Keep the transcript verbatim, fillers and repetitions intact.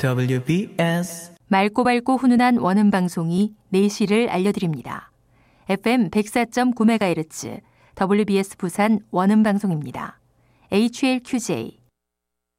더블유비에스 맑고 밝고 훈훈한 원음 방송이 내시를 알려드립니다. 에프엠 백사 점 구 메가헤르츠 더블유비에스 부산 원음 방송입니다. 에이치엘큐제이